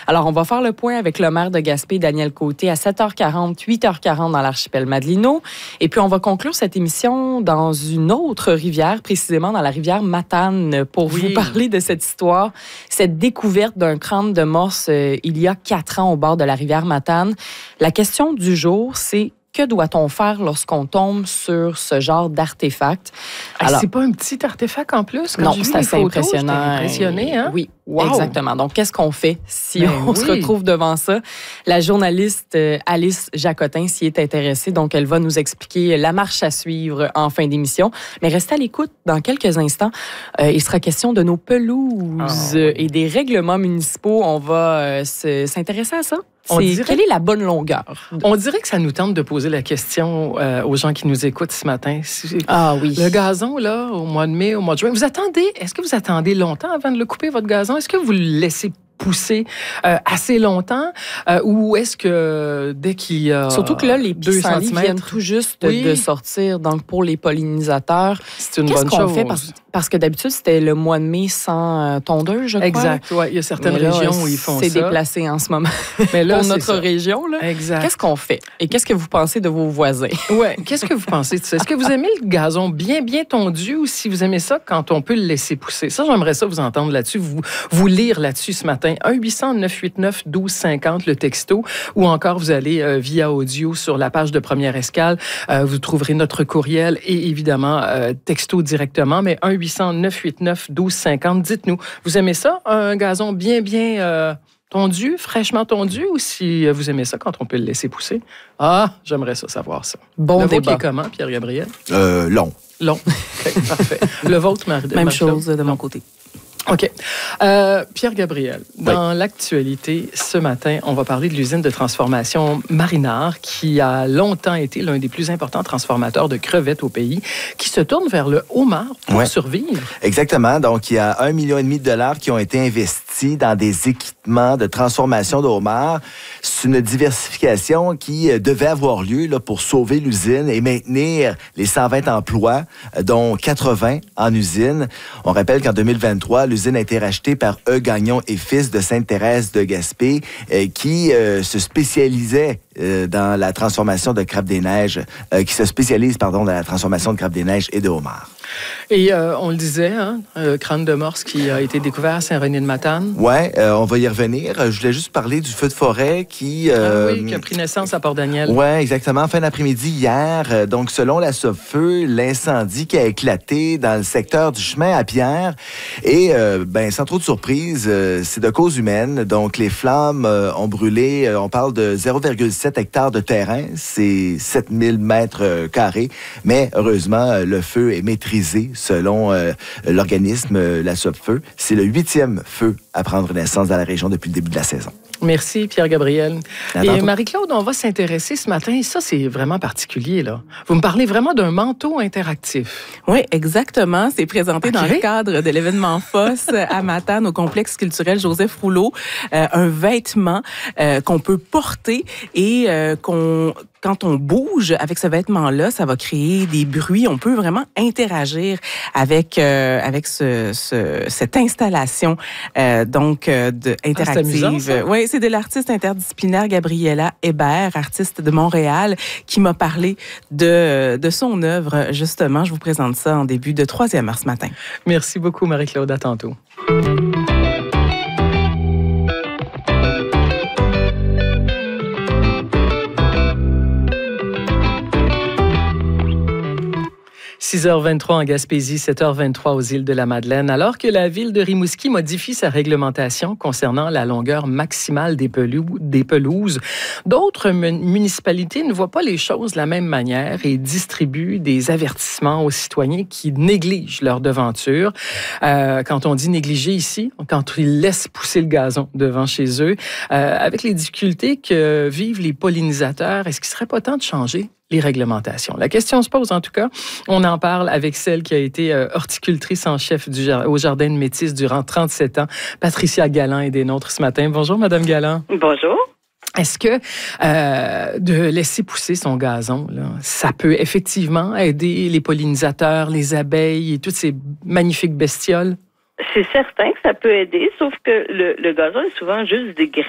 Alors, on va faire le point avec le maire de Gaspé, Daniel Côté, à 7h40, 8h40 dans l'archipel Madelino. Et puis, on va conclure cette émission dans une autre rivière, précisément dans la rivière Matane, pour vous parler de cette histoire, cette découverte d'un crâne de morse il y a 4 ans au bord de la rivière Matane. La question du jour, c'est: que doit-on faire lorsqu'on tombe sur ce genre d'artefact? Alors, c'est pas un petit artefact en plus? Non, c'est assez impressionnant. Impressionné, hein? Oui, wow. Exactement. Donc, qu'est-ce qu'on fait si on se retrouve devant ça? La journaliste Alice Jacotin s'y est intéressée, donc elle va nous expliquer la marche à suivre en fin d'émission. Mais restez à l'écoute. Dans quelques instants, il sera question de nos pelouses et des règlements municipaux. On va s'intéresser à ça. Quelle est la bonne longueur? On dirait que ça nous tente de poser la question aux gens qui nous écoutent ce matin. Oui. Le gazon, là, au mois de mai, au mois de juin, est-ce que vous attendez longtemps avant de le couper, votre gazon? Est-ce que vous le laissez pousser assez longtemps ou est-ce que dès qu'il y a surtout que là, les pissenlits viennent tout juste de sortir. Donc, pour les pollinisateurs, c'est une bonne chose. Qu'est-ce qu'on fait? Parce que d'habitude, c'était le mois de mai sans tondeuse, je crois. Exact, oui. Il y a certaines régions où ils font ça. C'est déplacé en ce moment. Mais là, pour notre région, là. Exact. Qu'est-ce qu'on fait? Et qu'est-ce que vous pensez de vos voisins? Oui, qu'est-ce que vous pensez de ça? Est-ce que vous aimez le gazon bien tondu ou si vous aimez ça quand on peut le laisser pousser? Ça, j'aimerais ça vous entendre là-dessus, vous lire là-dessus ce matin. 1-800-989-1250, le texto, ou encore vous allez via audio sur la page de Première Escale. Vous trouverez notre courriel et évidemment texto directement, mais 1-800-989-1250. Dites-nous, vous aimez ça, un gazon bien tondu, fraîchement tondu, ou si vous aimez ça quand on peut le laisser pousser? Ah, j'aimerais ça savoir ça. Bon le débat. Vôtre, il est comment, Pierre-Gabriel? Long. Long. Okay, parfait. Le vôtre, Marie-Claude? Même chose de mon côté. OK. Pierre-Gabriel, dans l'actualité, ce matin, on va parler de l'usine de transformation Marinard, qui a longtemps été l'un des plus importants transformateurs de crevettes au pays, qui se tourne vers le homard pour survivre. Exactement. Donc, il y a 1,5 million de $ qui ont été investis dans des équipements de transformation de homards. C'est une diversification qui devait avoir lieu là, pour sauver l'usine et maintenir les 120 emplois, dont 80 en usine. On rappelle qu'en 2023, l'usine a été rachetée par E. Gagnon et Fils de Sainte-Thérèse de Gaspé, qui se spécialisait dans la transformation de crabes des neiges, dans la transformation de crabes des neiges et de homards. Et on le disait, crâne de morse qui a été découvert à Saint-René-de-Matane. Oui, on va y revenir. Je voulais juste parler du feu de forêt qui a pris naissance à Port-Daniel. Oui, exactement. Fin d'après-midi hier. Donc, selon la Sopfeu, l'incendie qui a éclaté dans le secteur du chemin à Pierre. Et, sans trop de surprise, c'est de cause humaine. Donc, les flammes ont brûlé. On parle de 0,7 hectares de terrain. C'est 7000 mètres carrés. Mais, heureusement, le feu est maîtrisé selon l'organisme La Sopfeu. C'est le 8e feu à prendre naissance dans la région depuis le début de la saison. Merci, Pierre-Gabriel. Et Marie-Claude, on va s'intéresser ce matin, et ça, c'est vraiment particulier, là. Vous me parlez vraiment d'un manteau interactif. Oui, exactement. C'est présenté dans le cadre de l'événement FOSS à Matane, au complexe culturel Joseph Rouleau. Un vêtement qu'on peut porter et quand on bouge avec ce vêtement-là, ça va créer des bruits. On peut vraiment interagir avec cette installation interactive. Oui, c'est de l'artiste interdisciplinaire Gabriella Hébert, artiste de Montréal, qui m'a parlé de son œuvre. Justement, je vous présente ça en début de 3e heure ce matin. Merci beaucoup, Marie-Claude. À tantôt. 6h23 en Gaspésie, 7h23 aux îles de la Madeleine. Alors que la ville de Rimouski modifie sa réglementation concernant la longueur maximale des pelouses, d'autres municipalités ne voient pas les choses de la même manière et distribuent des avertissements aux citoyens qui négligent leur devanture. Quand on dit négliger ici, quand ils laissent pousser le gazon devant chez eux, avec les difficultés que vivent les pollinisateurs, est-ce qu'il ne serait pas temps de changer les réglementations? La question se pose, en tout cas. On en parle avec celle qui a été horticultrice en chef au Jardin de Métis durant 37 ans. Patricia Galland est des nôtres ce matin. Bonjour, Madame Galland. Bonjour. Est-ce que de laisser pousser son gazon, là, ça peut effectivement aider les pollinisateurs, les abeilles et toutes ces magnifiques bestioles? C'est certain que ça peut aider, sauf que le gazon est souvent juste des graines.